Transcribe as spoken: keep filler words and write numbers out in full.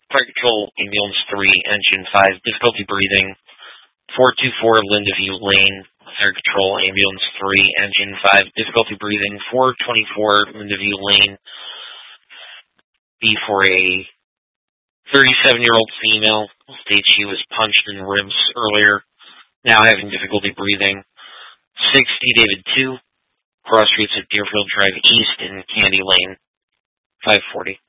Fire Control, Ambulance three, Engine five, difficulty breathing. four two four, Linda View Lane, Fire Control, Ambulance three, Engine five, difficulty breathing. four twenty-four, Linda View Lane, B for a thirty-seven-year-old female, states she was punched in the ribs earlier, now having difficulty breathing. sixty, David two, cross streets of Deerfield Drive East in Candy Lane, five forty.